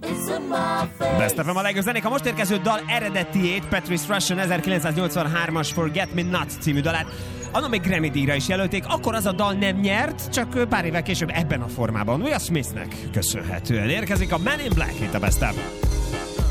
Best FM a legjobb zenék. A most érkező dal eredetiét, Patrice Rushen 1983-as Forget Me Not című dalát, annak még Grammy-díjra is jelölték, akkor az a dal nem nyert, csak pár évvel később ebben a formában Will Smithnek köszönhetően érkezik a Man in Black itt a Best FM.